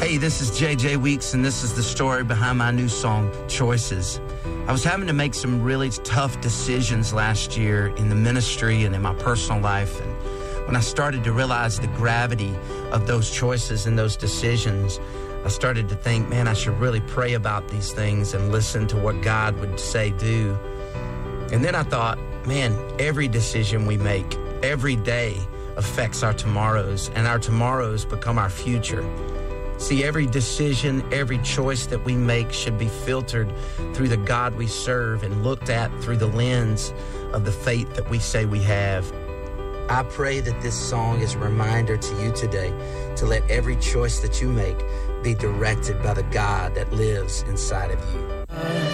Hey, this is JJ Weeks, and this is the story behind my new song, Choices. I was having to make some really tough decisions last year in the ministry and in my personal life. And when I started to realize the gravity of those choices and those decisions, I started to think, man, I should really pray about these things and listen to what God would say do. And then I thought, man, every decision we make every day affects our tomorrows, and our tomorrows become our future. See, every decision, every choice that we make should be filtered through the God we serve and looked at through the lens of the faith that we say we have. I pray that this song is a reminder to you today to let every choice that you make be directed by the God that lives inside of you.